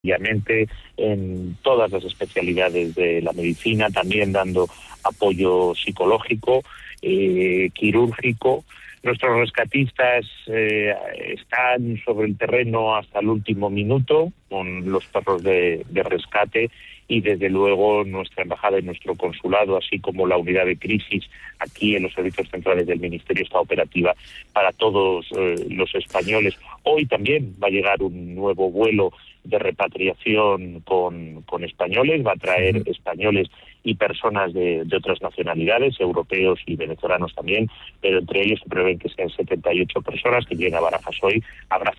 obviamente en todas las especialidades de la medicina, también dando apoyo psicológico, quirúrgico. Nuestros rescatistas están sobre el terreno hasta el último minuto con los perros de rescate, y desde luego nuestra embajada y nuestro consulado, así como la unidad de crisis aquí en los servicios centrales del Ministerio, está operativa para todos los españoles. Hoy también va a llegar un nuevo vuelo de repatriación con españoles, va a traer españoles y personas de otras nacionalidades, europeos y venezolanos también, pero entre ellos se prevén que sean 78 personas que lleguen a Barajas hoy. Habrá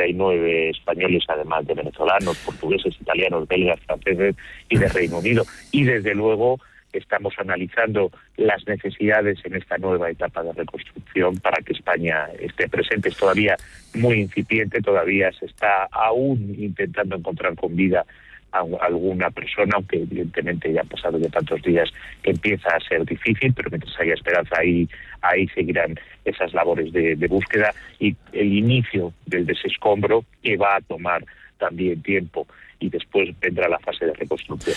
59 españoles, además de venezolanos, portugueses, italianos, belgas, franceses y de Reino Unido. Y desde luego estamos analizando las necesidades en esta nueva etapa de reconstrucción para que España esté presente. Es todavía muy incipiente, todavía se está aún intentando encontrar con vida a alguna persona, aunque evidentemente ya han pasado ya tantos días que empieza a ser difícil, pero mientras haya esperanza ahí seguirán esas labores de búsqueda y el inicio del desescombro, que va a tomar también tiempo, y después vendrá la fase de reconstrucción.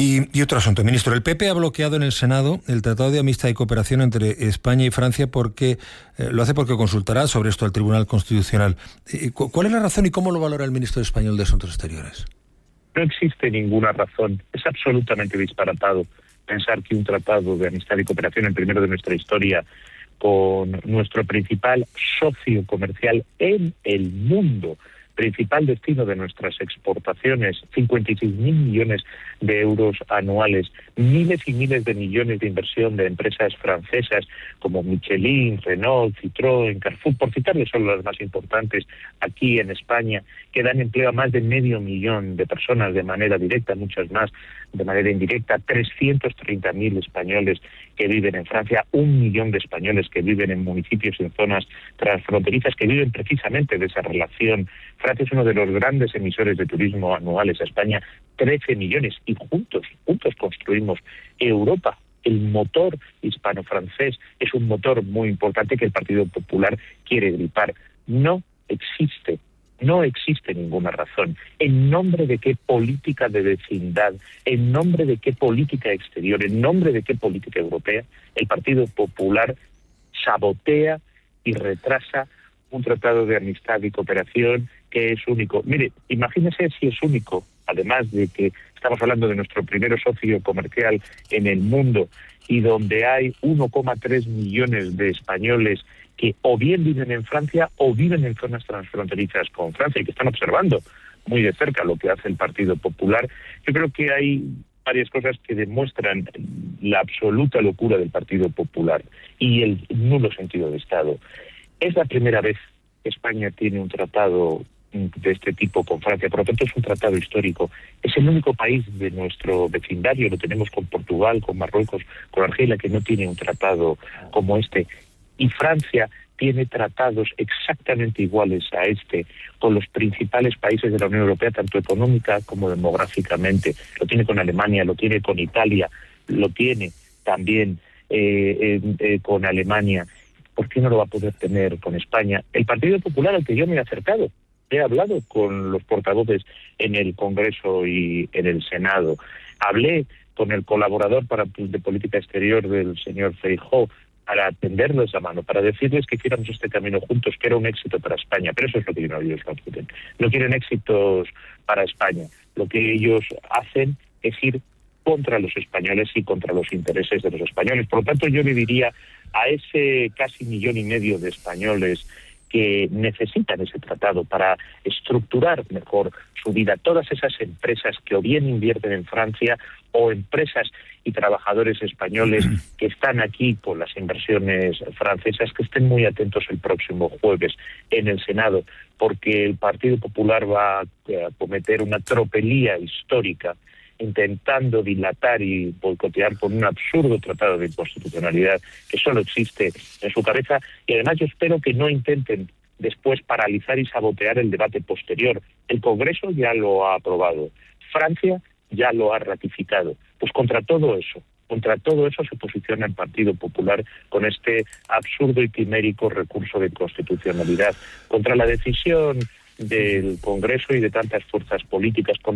Y otro asunto, ministro. El PP ha bloqueado en el Senado el Tratado de Amistad y Cooperación entre España y Francia porque lo hace porque consultará sobre esto al Tribunal Constitucional. ¿Cuál es la razón y cómo lo valora el ministro español de Asuntos Exteriores? No existe ninguna razón. Es absolutamente disparatado pensar que un tratado de amistad y cooperación, el primero de nuestra historia, con nuestro principal socio comercial en el mundo, principal destino de nuestras exportaciones, 56.000 millones de euros anuales, miles y miles de millones de inversión de empresas francesas como Michelin, Renault, Citroën, Carrefour, por citarles solo las más importantes aquí en España, que dan empleo a más de 500.000 de personas de manera directa, muchas más de manera indirecta, 330.000 españoles que viven en Francia, 1 millón de españoles que viven en municipios y en zonas transfronterizas, que viven precisamente de esa relación. Francia es uno de los grandes emisores de turismo anuales a España, 13 millones, y juntos construimos Europa. El motor hispano-francés es un motor muy importante que el Partido Popular quiere gripar. No existe ninguna razón. ¿En nombre de qué política de vecindad, en nombre de qué política exterior, en nombre de qué política europea, el Partido Popular sabotea y retrasa un tratado de amistad y cooperación que es único? Mire, imagínese si es único, además de que estamos hablando de nuestro primer socio comercial en el mundo, y donde hay 1,3 millones de españoles que o bien viven en Francia o viven en zonas transfronterizas con Francia y que están observando muy de cerca lo que hace el Partido Popular. Yo creo que hay varias cosas que demuestran la absoluta locura del Partido Popular y el nulo sentido de Estado. Es la primera vez que España tiene un tratado de este tipo con Francia, por lo tanto es un tratado histórico. Es el único país de nuestro vecindario, lo tenemos con Portugal, con Marruecos, con Argelia, que no tiene un tratado como este. Y Francia tiene tratados exactamente iguales a este con los principales países de la Unión Europea, tanto económica como demográficamente. Lo tiene con Alemania, lo tiene con Italia, lo tiene también con Alemania. ¿Por qué no lo va a poder tener con España? El Partido Popular, al que yo me he acercado, he hablado con los portavoces en el Congreso y en el Senado. Hablé con el colaborador de política exterior del señor Feijóo para tenderles la mano, para decirles que hiciéramos este camino juntos, que era un éxito para España. Pero eso es lo que ellos no quieren. No quieren éxitos para España. Lo que ellos hacen es ir contra los españoles y contra los intereses de los españoles. Por lo tanto, yo le diría a ese casi 1,5 millones de españoles que necesitan ese tratado para estructurar mejor su vida, todas esas empresas que o bien invierten en Francia o empresas y trabajadores españoles que están aquí con las inversiones francesas, que estén muy atentos el próximo jueves en el Senado, porque el Partido Popular va a cometer una tropelía histórica intentando dilatar y boicotear con un absurdo tratado de inconstitucionalidad que solo existe en su cabeza. Y además yo espero que no intenten después paralizar y sabotear el debate posterior. El Congreso ya lo ha aprobado, Francia ya lo ha ratificado. Pues contra todo eso se posiciona el Partido Popular con este absurdo y quimérico recurso de inconstitucionalidad, contra la decisión del Congreso y de tantas fuerzas políticas